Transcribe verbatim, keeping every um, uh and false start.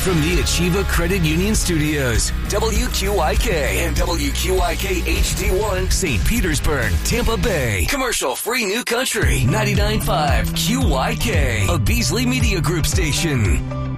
from the Achieva Credit Union Studios, W Q I K and W Q I K H D one, Saint Petersburg, Tampa Bay. Commercial-free New Country, ninety-nine point five Q Y K, a Beasley Media Group station.